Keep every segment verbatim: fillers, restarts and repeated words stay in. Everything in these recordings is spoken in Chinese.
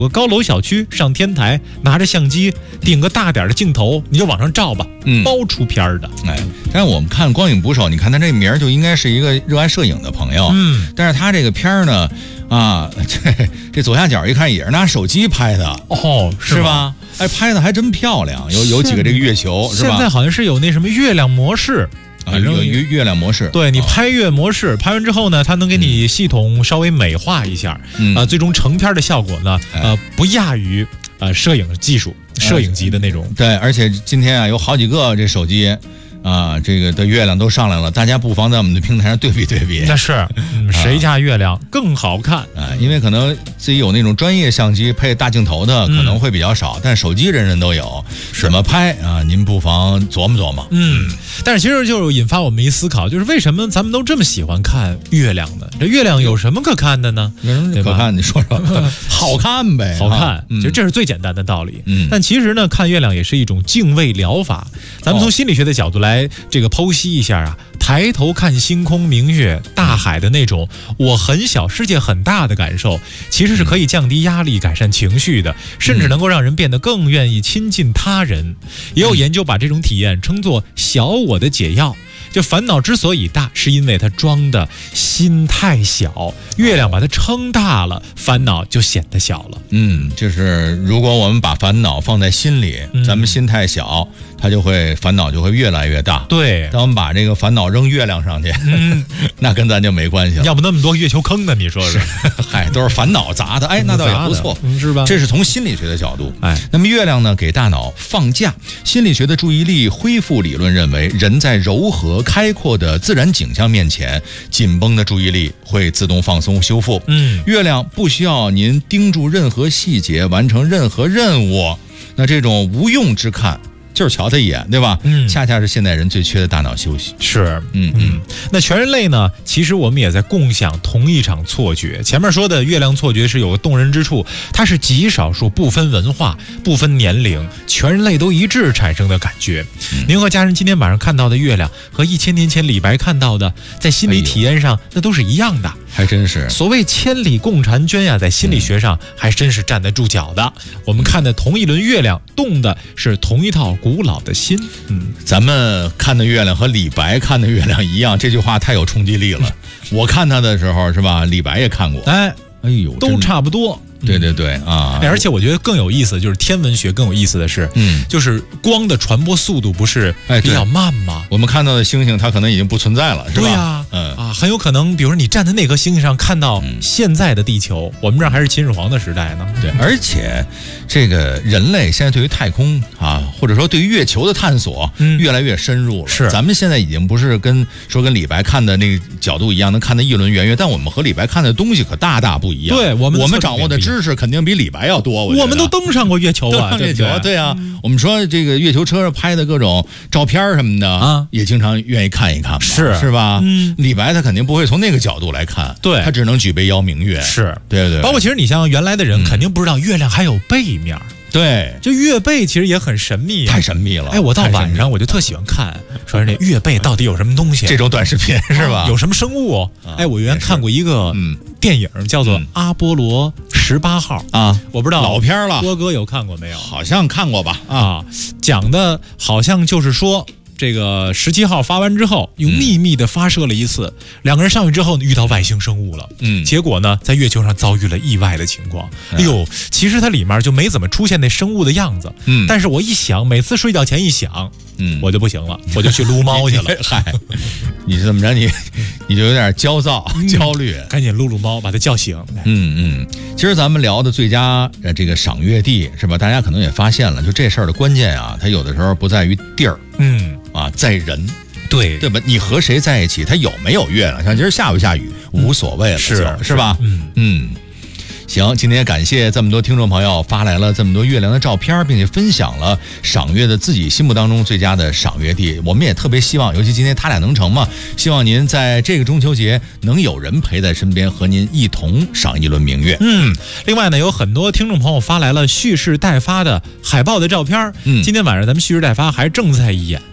我高楼小区上天台，拿着相机顶个大点的镜头，你就往上照吧，嗯，包出片的。 哎，但是我们看光影捕手，你看他这名儿就应该是一个热爱摄影的朋友， 嗯， 但是他这个片儿呢，啊，这这左下角一看也是拿手机拍的， 哦，是, 是吧？哎，拍的还真漂亮，有有几个这个月球，是吧？ 现在好像是有那什么月亮模式。 啊，有月月亮模式， 对，你拍月模式，哦，拍完之后呢，它能给你系统稍微美化一下，嗯，呃，最终成片的效果呢，呃，不亚于呃摄影技术、摄影级的那种。 对，而且今天啊，有好几个这手机。啊，这个的月亮都上来了，大家不妨在我们的平台上对比对比。 那是，嗯，谁家月亮更好看啊？因为可能自己有那种专业相机配大镜头的可能会比较少，嗯，但手机人人都有，怎么拍啊？您不妨琢磨琢磨。 嗯，但是其实就引发我们一思考，就是为什么咱们都这么喜欢看月亮呢？这月亮有什么可看的呢？ 有什么可看？你说说，好看呗， 好看。其实这是最简单的道理。嗯，但其实呢，看月亮也是一种静慰疗法。咱们从心理学的角度来。来这个剖析一下啊，抬头看星空明月大海的那种我很小世界很大的感受，其实是可以降低压力改善情绪的，甚至能够让人变得更愿意亲近他人。也有研究把这种体验称作小我的解药，就烦恼之所以大，是因为它装的心太小，月亮把它撑大了，烦恼就显得小了。 嗯，就是如果我们把烦恼放在心里，嗯，咱们心太小，它就会烦恼就会越来越大。 对， 当我们把这个烦恼扔月亮上去，嗯，那跟咱就没关系了。 要不那么多月球坑呢？你说是？ 嗨，都是烦恼砸的。哎，那倒也不错， 是吧？ 这是从心理学的角度。 哎， 那么月亮呢，给大脑放假。心理学的注意力恢复理论认为，人在柔和开阔的自然景象面前，紧绷的注意力会自动放松修复。 嗯， 月亮不需要您盯住任何细节，完成任何任务。那这种无用之看，就是瞧他一眼，对吧？嗯，恰恰是现代人最缺的大脑休息。 是，嗯嗯。那全人类呢？其实我们也在共享同一场错觉。前面说的月亮错觉是有个动人之处，它是极少数不分文化、不分年龄，全人类都一致产生的感觉。嗯，您和家人今天晚上看到的月亮，和一千年前李白看到的，在心理体验上，哎，那都是一样的。 还真是， 所谓千里共婵娟呀，在心理学上还真是站得住脚的。嗯，我们看的同一轮月亮，动的是同一套古老的心。 嗯，咱们看的月亮和李白看的月亮一样，这句话太有冲击力了。我看他的时候是吧，李白也看过， 哎，哎呦，都差不多。 对对对啊！ 而且我觉得更有意思，就是天文学更有意思的是，嗯，就是光的传播速度不是比较慢吗？ 我们看到的星星，它可能已经不存在了，是吧？ 对呀，嗯啊，很有可能，比如说你站在那颗星星上看到现在的地球，我们这儿还是秦始皇的时代呢。 对，而且这个人类现在对于太空啊，或者说对于月球的探索，嗯，越来越深入了。 是， 咱们现在已经不是跟说跟李白看的那个角度一样，能看到一轮圆月，但我们和李白看的东西可大大不一样。 对，我们我们掌握的知识肯定比李白要多。我, 我们都登上过月球啊， 月球，对啊。嗯，我们说这个月球车上拍的各种照片什么的啊，也经常愿意看一看嘛， 是是吧？嗯，李白他肯定不会从那个角度来看， 对， 他只能举杯邀明月， 是对对。 包括其实你像原来的人，肯定不知道月亮还有背面。 对， 就月背其实也很神秘， 太神秘了。 哎，我到晚上我就特喜欢看，说这月背到底有什么东西？ 这种短视频是吧？ 有什么生物？哎，我原来看过一个电影叫做《阿波罗十八号》啊，我不知道老片了， 郭哥有看过没有？ 好像看过吧？ 啊，讲的好像就是说。这个十七号发完之后，又秘密的发射了一次，嗯，两个人上去之后遇到外星生物了，嗯，结果呢，在月球上遭遇了意外的情况。嗯，哎呦，其实它里面就没怎么出现那生物的样子，嗯，但是我一想，每次睡觉前一想，嗯，我就不行了，我就去撸猫去了。 嗨，你怎么着？你你就有点焦躁、嗯、焦虑， 赶紧撸撸猫，把它叫醒。 嗯嗯，其实咱们聊的最佳呃这个赏月地是吧？大家可能也发现了，就这事儿的关键啊，它有的时候不在于地儿，嗯。啊，在人， 对对吧？你和谁在一起，他有没有月亮？像今儿下不下雨无所谓了， 是是吧？嗯嗯。行，今天也感谢这么多听众朋友发来了这么多月亮的照片，并且分享了赏月的自己心目当中最佳的赏月地。我们也特别希望，尤其今天他俩能成嘛，希望您在这个中秋节能有人陪在身边，和您一同赏一轮明月。 嗯，另外呢，有很多听众朋友发来了蓄势待发的海报的照片。嗯，今天晚上咱们蓄势待发还正在演。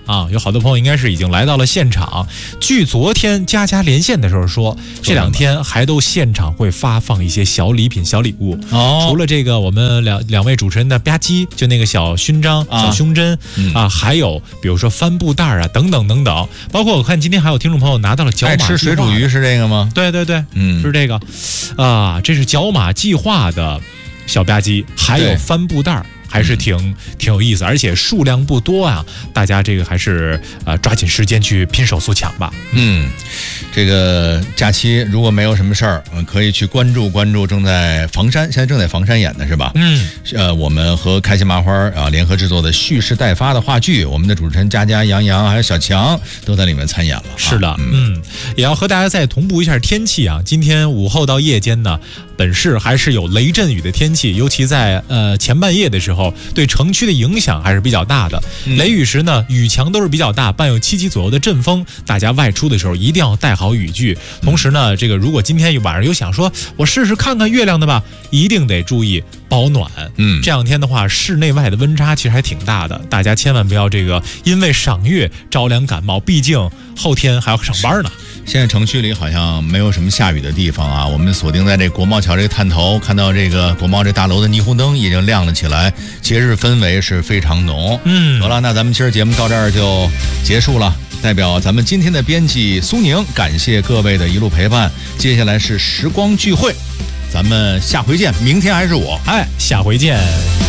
啊，有好多朋友应该是已经来到了现场。据昨天佳佳连线的时候说，这两天还都现场会发放一些小礼品、小礼物。哦，除了这个，我们两两位主持人的吧唧，就那个小勋章、啊、小胸针、嗯、啊，还有比如说帆布袋啊，等等等等。包括我看今天还有听众朋友拿到了角马计划。 爱吃水煮鱼是这个吗？ 对对对，嗯，是这个。啊，这是角马计划的小吧唧，还有帆布袋。还是挺、嗯、挺有意思，而且数量不多啊，大家这个还是呃抓紧时间去拼手速抢吧。 嗯，这个假期如果没有什么事儿，嗯，可以去关注关注正在房山，现在正在房山演的是吧？嗯，呃，我们和开心麻花啊联合制作的蓄势待发的话剧，我们的主持人佳佳、杨洋还有小强都在里面参演了。 是的，嗯，嗯也要和大家再同步一下天气啊。今天午后到夜间呢，本市还是有雷阵雨的天气，尤其在呃前半夜的时候。对城区的影响还是比较大的。雷雨时呢，雨强都是比较大，伴有七级左右的阵风。大家外出的时候一定要带好雨具。同时呢，这个如果今天晚上有想说我试试看看月亮的吧，一定得注意保暖。嗯，这两天的话，室内外的温差其实还挺大的，大家千万不要这个因为赏月着凉感冒，毕竟后天还要上班呢。 现在城区里好像没有什么下雨的地方啊，我们锁定在这国贸桥这个探头，看到这个国贸这大楼的霓虹灯已经亮了起来，节日氛围是非常浓。嗯，好了，那咱们今儿节目到这儿就结束了。代表咱们今天的编辑苏宁，感谢各位的一路陪伴。接下来是时光聚会，咱们下回见。明天还是我， 哎，下回见。